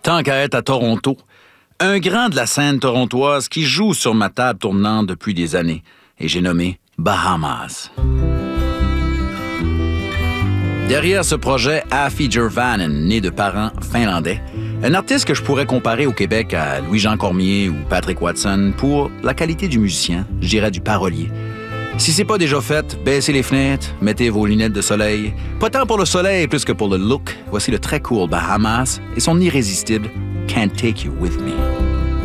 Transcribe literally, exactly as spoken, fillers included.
tant qu'à être à Toronto. Un grand de la scène torontoise qui joue sur ma table tournante depuis des années. Et j'ai nommé Bahamas. Derrière ce projet, Afi Jervanen, né de parents finlandais, un artiste que je pourrais comparer au Québec à Louis-Jean Cormier ou Patrick Watson pour la qualité du musicien, je dirais du parolier. Si c'est pas déjà fait, baissez les fenêtres, mettez vos lunettes de soleil. Pas tant pour le soleil plus que pour le look. Voici le très cool Bahamas et son irrésistible Can't Take You With Me.